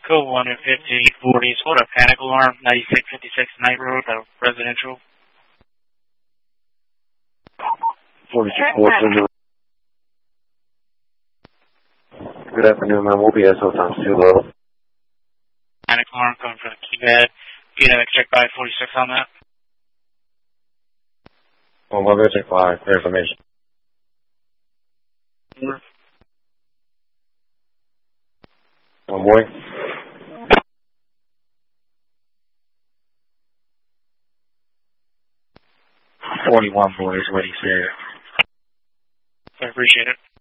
Code 1 and 5040. Hold up, panic alarm, 9656 Night Road, residential. 46 Good afternoon, ma'am. We'll be at Times 2 low. Panic alarm coming from the keypad. Check by 46 on that. Well, we'll go check by for information. One boy. 41 boys, what he said. I appreciate it.